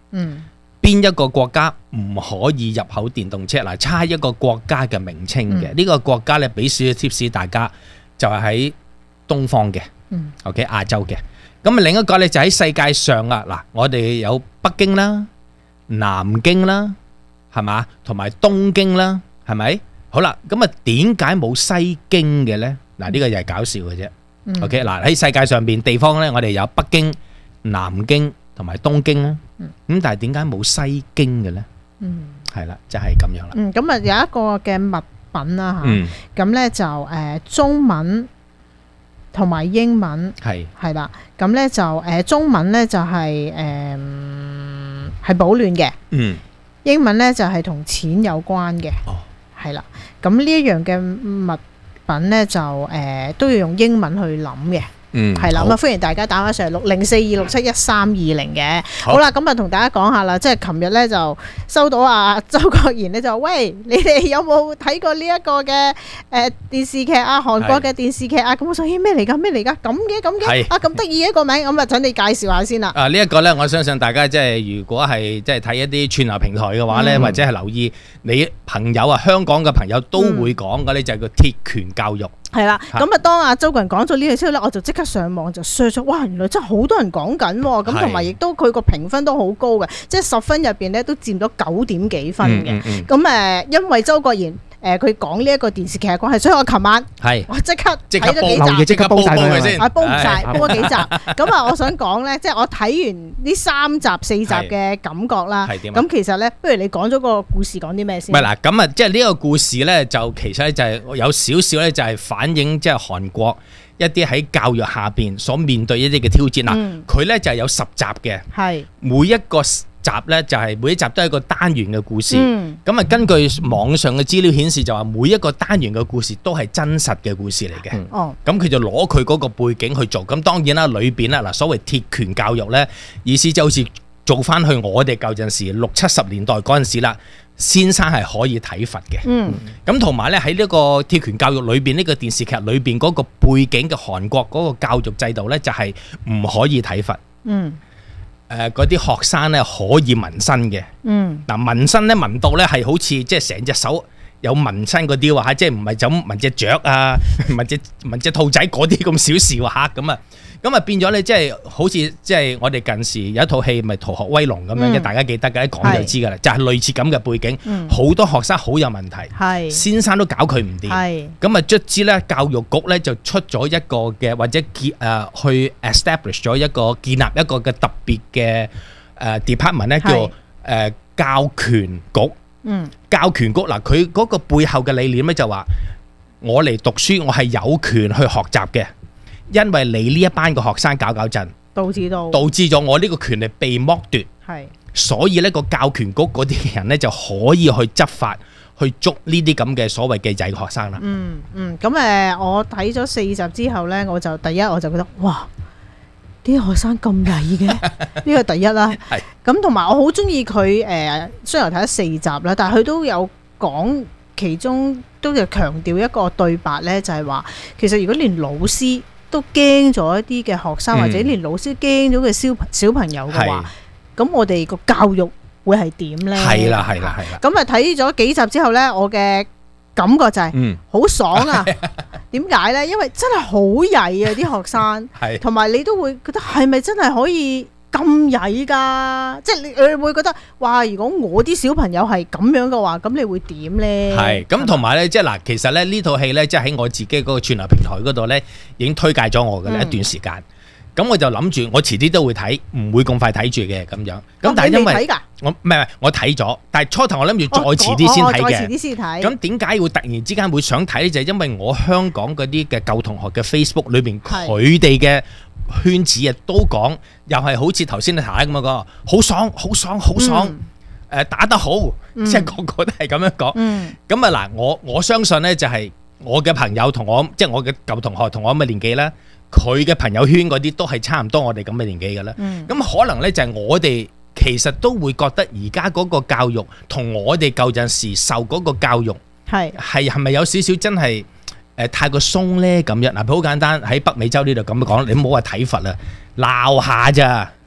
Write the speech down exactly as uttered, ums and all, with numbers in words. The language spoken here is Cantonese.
嗯， 邊一個國家唔可以入口電動車？嗱，差一個國家嘅名稱嘅，呢、 嗯、 個國家咧俾少少 tips 大家，就係、是、喺東方嘅、 嗯、 ，OK 亞洲嘅。咁啊另一個咧就喺世界上啊，嗱，我哋有北京啦、南京啦，係嘛，同埋東京啦，係咪？好啦，咁啊點解冇西京嘅咧？嗱，呢個又係搞笑嘅啫。 嗯、 OK， 嗱，喺世界上邊地方咧，我哋有北京、南京同埋東京啦。咁、嗯、但係點解冇西京嘅咧？ 嗯， 係啦，就係、是、咁樣啦。 嗯，咁啊有一個嘅物品啦嚇， 嗯， 咁咧就誒、呃、中文同埋英文係係啦，咁咧就誒、呃、中文咧就係誒係保暖嘅， 嗯， 英文咧就係、是、同錢有關嘅， 哦， 係啦，咁呢一樣嘅物品咧就誒、呃、都要用英文去諗嘅。 嗯， 係啦，咁啊歡迎大家打翻上嚟六零四二六七一三二零嘅。好啦，咁啊同大家講下啦，即係琴日咧就收到啊周國賢咧就話喂，你哋有冇睇過呢一個嘅誒電視劇啊？韓國嘅電視劇啊？咁我想咦咩嚟㗎？咩嚟㗎？咁嘅咁嘅啊咁得意嘅一個名，咁啊請你介紹下先啦。 啊呢一個咧，我相信大家即係如果係即係睇一啲串流平台嘅話咧， 嗯、 或者係留意你朋友啊，香港嘅朋友都會講嘅咧，就係個鐵拳教育。 係啦，咁啊當阿周國賢講咗呢樣之後咧，我就即刻上網就 search 咗，哇原來真係好多人講緊喎，咁同埋亦都佢個評分都好高嘅，即係十分入邊咧都佔咗九點幾分嘅。咁、嗯、誒、嗯，因為周國賢誒佢講呢一個電視劇嘅關係，所以我琴晚係我即刻睇咗幾集， 即刻煲晒佢先， 煲唔晒，煲咗幾集。咁啊，我想講咧，即係我睇完呢三集四集嘅感覺啦。咁其實咧，不如你講咗個故事講啲咩先？ 唔係嗱，咁啊，即係呢個故事咧，就其實咧就係有少少咧，就係反映即係韓國一啲喺教育下邊所面對一啲嘅挑戰啦。佢、嗯、咧就係有十集嘅，係每一個集咧就係每一集都係一個單元嘅故事。咁、嗯、啊，根據網上嘅資料顯示，就話每一個單元嘅故事都係真實嘅故事嚟嘅。哦、嗯，咁佢就攞佢嗰個背景去做。咁當然啦，裏邊啦嗱，所謂鐵拳教育咧，意思就好似做翻去我哋舊陣時六七十年代嗰陣時啦。先生係可以體罰嘅，嗯，咁同埋咧喺呢個鐵拳教育裏邊，呢、呢個電視劇裏邊嗰個背景嘅韓國嗰個教育制度咧，就係唔可以體罰，嗯，誒嗰啲學生咧可以紋身嘅，嗯，嗱紋身咧紋到咧係好似即係成隻手有紋身嗰啲喎嚇，即係唔係就咁紋隻雀啊，紋隻紋隻兔仔嗰啲咁小事喎嚇咁啊。咁啊變咗咧，即係好似即係我哋近時有一套戲咪《逃學威龍》咁樣嘅，大家記得嘅，一講就知㗎啦，就係類似咁嘅背景，好、嗯、多學生好有問題，先生都搞佢唔掂，咁啊卒之咧教育局咧就出咗一個嘅或者建誒、呃、去 establish 咗一個建立一個嘅特別嘅誒 department 咧，叫誒、呃、教權局，嗯，教權局嗱佢嗰個背後嘅理念咧就話我嚟讀書，我係有權去學習嘅。因為你呢一班嘅學生搞搞震，導致到導致咗我呢個權利被剝奪，係，所以呢個教權局嗰啲人咧就可以去執法，去捉呢啲咁嘅所謂嘅曳學生啦。嗯嗯，咁誒，我睇咗四集之後咧，我就第一我就覺得，哇，啲學生咁曳嘅，呢個第一啦。係，咁同埋我好中意佢誒，雖然睇咗四集啦，但係佢都有講其中都有強調一個對白咧，就係話其實如果連老師都驚咗一啲嘅學生，嗯、或者連老師驚咗嘅小小朋友嘅話，咁我哋個教育會係點呢？係啦，係啦，係啦。咁啊睇咗幾集之後呢，我嘅感覺就係、是、好、嗯、爽啊！點解呢？因為真係好曳啊啲學生，同埋你都會覺得係咪真係可以咁曳㗎？即係你你會覺得哇！如果我啲小朋友係咁樣嘅話，咁你會點呢？係咁同埋咧，即係嗱，其實咧呢套戲咧，即係喺我自己嗰個串流平台嗰度咧，已經推介咗我嘅、嗯、一段時間。咁我就諗住，我遲啲都會睇，唔會咁快睇住嘅咁樣。咁但係因為我唔係我睇咗，但係初頭我諗住再遲啲先睇嘅。再遲啲先睇。咁點解會突然之間會想睇咧？就係、是、因為我香港嗰啲嘅舊同學嘅 Facebook 裏邊，佢哋嘅圈子啊都講，又係好似頭先你睇咁樣講，好爽，好爽，好爽，誒、嗯、打得好，嗯、即係個個都係咁樣講。咁啊嗱，我我相信咧就係我嘅朋友同我，即係我嘅舊同學同我咁嘅年紀啦。佢嘅朋友圈嗰啲都係差唔多我哋咁嘅年紀㗎啦，咁、嗯、可能呢，就係我哋其實都會覺得而家嗰個教育同我哋舊陣時受嗰個教育係係係咪有少少真係誒、呃、太過鬆呢？咁樣嗱，好簡單喺北美洲呢度咁講，你唔好話體罰啦，鬧下咋。